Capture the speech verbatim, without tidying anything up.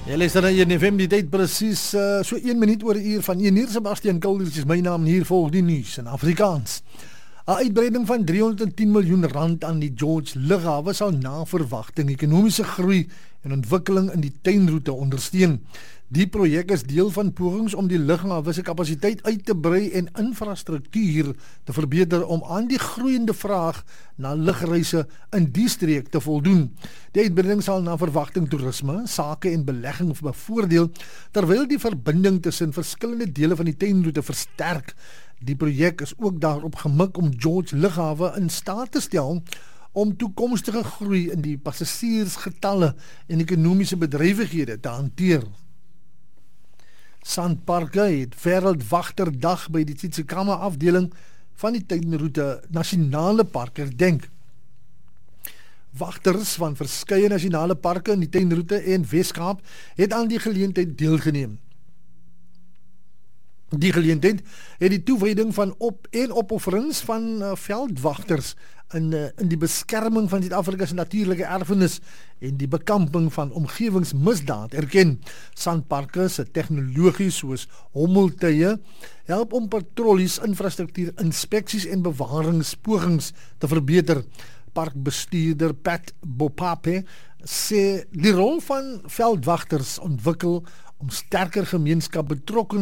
Jy luister na N F M, die tyd presies uh, so een minuut oor 'n uur van een uur. Sebastian Kulders is my naam, hier volg die nuus in Afrikaans. 'n Uitbreiding van driehonderdtien miljoen rand aan die George Lughawe sal na verwagting ekonomiese groei en ontwikkeling in die tuinroete ondersteun. Die projek is deel van pogings om die lughawe se kapasiteit uit te brei en infrastruktuur te verbeter om aan die groeiende vraag na lugreise in die streek te voldoen. Die uitbreiding sal na verwagting toerisme, sake en belegging bevoordeel, terwyl die verbinding tussen verskillende dele van die tuinroete versterk. Die projek is ook daarop gemik om George Lughawe in staat te stel om toekomstige groei in die passasiersgetalle en ekonomiese bedrywighede te hanteer. Sandparke het Wêreldwagterdag by die Tsitsikamma afdeling van die tuinroete nasionale park herdenk. Wagters van verskeie nasionale parke in die tuinroete en Weskaap het aan die geleentheid deelgeneem. Die geleentheid het die toewyding van op en opofferings van uh, veldwagters in uh, in die beskerming van Suid-Afrika se natuurlike erfenis en die bekamping van omgewingsmisdaad erken. Sandparke se tegnologies soos hommeltuie help om patrollies, infrastruktuur, inspeksies en bewaringspogings te verbeter. Parkbestuurder Pat Bopape sê die rol van veldwagters ontwikkel om sterker gemeenskap betrokken